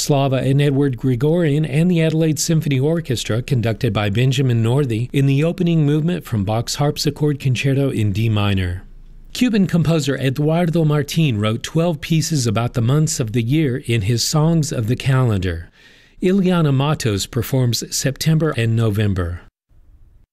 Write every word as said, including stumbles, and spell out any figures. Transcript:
Slava and Edward Gregorian and the Adelaide Symphony Orchestra, conducted by Benjamin Northey, in the opening movement from Bach's Harpsichord Concerto in D minor. Cuban composer Eduardo Martin wrote twelve pieces about the months of the year in his Songs of the Calendar. Ileana Matos performs September and November.